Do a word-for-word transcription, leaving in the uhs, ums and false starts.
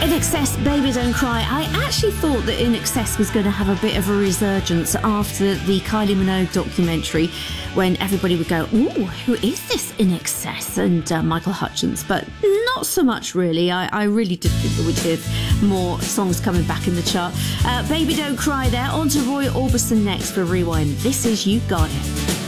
In Excess, Baby Don't Cry. I actually thought that In Excess was going to have a bit of a resurgence after the Kylie Minogue documentary, when everybody would go, ooh, who is this In Excess? And uh, Michael Hutchence. But not so much, really. I, I really did think that we'd hear more songs coming back in the chart. Uh, Baby Don't Cry there. On to Roy Orbison next for Rewind. This is You Got It.